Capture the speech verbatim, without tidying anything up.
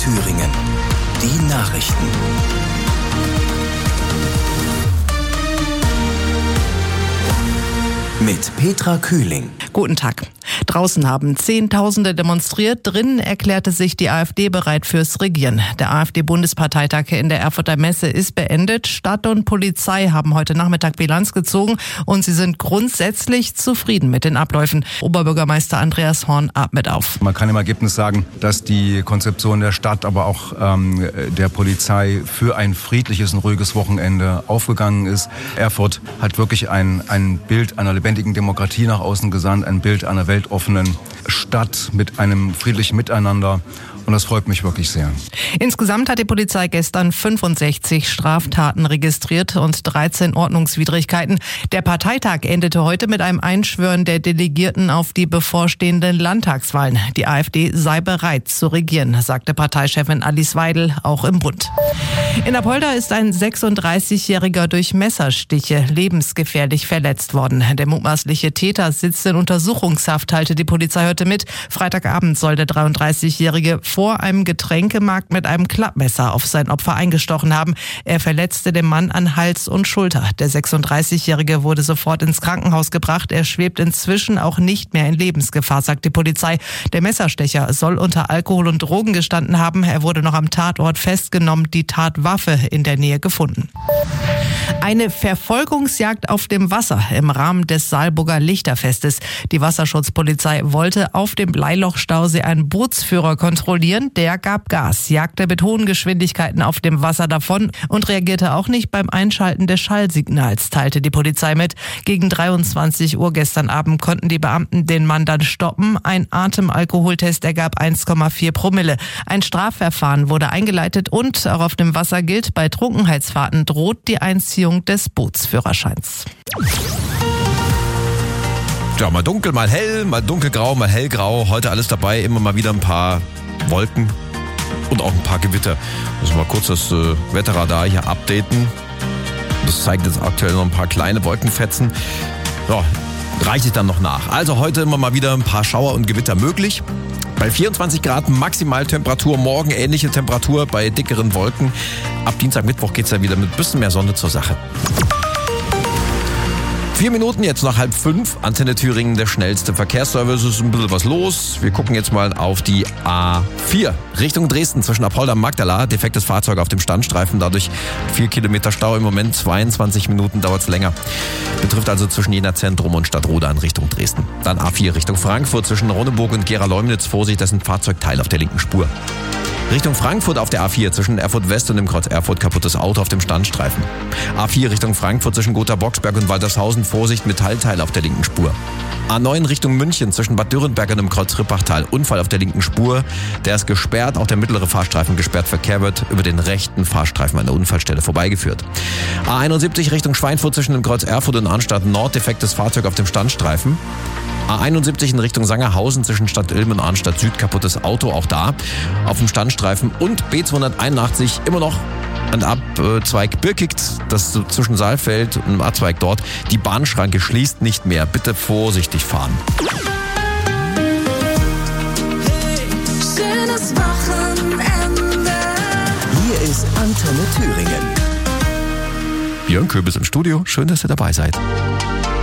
Thüringen. Die Nachrichten. Mit Petra Kühling. Guten Tag. Draußen haben Zehntausende demonstriert, drinnen erklärte sich die AfD bereit fürs Regieren. Der AfD-Bundesparteitag in der Erfurter Messe ist beendet. Stadt und Polizei haben heute Nachmittag Bilanz gezogen und sie sind grundsätzlich zufrieden mit den Abläufen. Oberbürgermeister Andreas Horn atmet auf. Man kann im Ergebnis sagen, dass die Konzeption der Stadt, aber auch ähm, der Polizei für ein friedliches und ruhiges Wochenende aufgegangen ist. Erfurt hat wirklich ein, ein Bild einer lebendigen Demokratie nach außen gesandt, ein Bild einer weltoffenen Stadt mit einem friedlichen Miteinander. Und das freut mich wirklich sehr. Insgesamt hat die Polizei gestern fünfundsechzig Straftaten registriert und dreizehn Ordnungswidrigkeiten. Der Parteitag endete heute mit einem Einschwören der Delegierten auf die bevorstehenden Landtagswahlen. Die AfD sei bereit zu regieren, sagte Parteichefin Alice Weidel auch im Bund. In Apolda ist ein sechsunddreißigjähriger durch Messerstiche lebensgefährlich verletzt worden. Der mutmaßliche Täter sitzt in Untersuchungshaft, teilte die Polizei heute mit. Freitagabend soll der dreiunddreißigjährige vor einem Getränkemarkt mit einem Klappmesser auf sein Opfer eingestochen haben. Er verletzte den Mann an Hals und Schulter. Der sechsunddreißigjährige wurde sofort ins Krankenhaus gebracht. Er schwebt inzwischen auch nicht mehr in Lebensgefahr, sagt die Polizei. Der Messerstecher soll unter Alkohol und Drogen gestanden haben. Er wurde noch am Tatort festgenommen, die Tatwaffe in der Nähe gefunden. Eine Verfolgungsjagd auf dem Wasser im Rahmen des Saalburger Lichterfestes. Die Wasserschutzpolizei wollte auf dem Bleilochstausee einen Bootsführer kontrollieren. Der gab Gas, jagte mit hohen Geschwindigkeiten auf dem Wasser davon und reagierte auch nicht beim Einschalten des Schallsignals, teilte die Polizei mit. Gegen dreiundzwanzig Uhr gestern Abend konnten die Beamten den Mann dann stoppen. Ein Atemalkoholtest ergab eins Komma vier Promille. Ein Strafverfahren wurde eingeleitet und auch auf dem Wasser gilt, bei Trunkenheitsfahrten droht die Einziehung des Bootsführerscheins. Ja, mal dunkel, mal hell, mal dunkelgrau, mal hellgrau. Heute alles dabei, immer mal wieder ein paar Wolken und auch ein paar Gewitter. Müssen wir mal kurz das äh, Wetterradar hier updaten. Das zeigt jetzt aktuell noch ein paar kleine Wolkenfetzen. Ja, reicht es dann noch nach. Also heute immer mal wieder ein paar Schauer und Gewitter möglich. Bei vierundzwanzig Grad Maximaltemperatur, morgen ähnliche Temperatur bei dickeren Wolken. Ab Dienstag, Mittwoch geht es ja wieder mit ein bisschen mehr Sonne zur Sache. Vier Minuten jetzt nach halb fünf. Antenne Thüringen, der schnellste Verkehrsservice. Es ist ein bisschen was los. Wir gucken jetzt mal auf die A vier Richtung Dresden zwischen Apolda und Magdala. Defektes Fahrzeug auf dem Standstreifen. Dadurch vier Kilometer Stau. Im Moment zweiundzwanzig Minuten dauert es länger. Betrifft also zwischen Jena Zentrum und Stadtroda in Richtung Dresden. Dann A vier Richtung Frankfurt zwischen Ronneburg und Gera-Leumnitz. Vorsicht, das ist ein Fahrzeugteil auf der linken Spur. Richtung Frankfurt auf der A vier zwischen Erfurt West und dem Kreuz Erfurt kaputtes Auto auf dem Standstreifen. A vier Richtung Frankfurt zwischen Gotha-Boxberg und Waltershausen. Vorsicht, Metallteil auf der linken Spur. A neun Richtung München zwischen Bad Dürrenberg und dem Kreuz Rippachtal. Unfall auf der linken Spur. Der ist gesperrt. Auch der mittlere Fahrstreifen gesperrt. Verkehr wird über den rechten Fahrstreifen an der Unfallstelle vorbeigeführt. A einundsiebzig Richtung Schweinfurt zwischen dem Kreuz Erfurt und Arnstadt Nord. Defektes Fahrzeug auf dem Standstreifen. A einundsiebzig in Richtung Sangerhausen zwischen Stadt Ilm und Arnstadt Süd. Kaputtes Auto, auch da auf dem Standstreifen. Und B zweihunderteinundachtzig immer noch ein Abzweig Birkigt, das zwischen Saalfeld und dem Abzweig dort. Die Bahnschranke schließt nicht mehr. Bitte vorsichtig fahren. Hey, schönes Wochenende. Hier ist Antenne Thüringen. Björn Köbis im Studio. Schön, dass ihr dabei seid.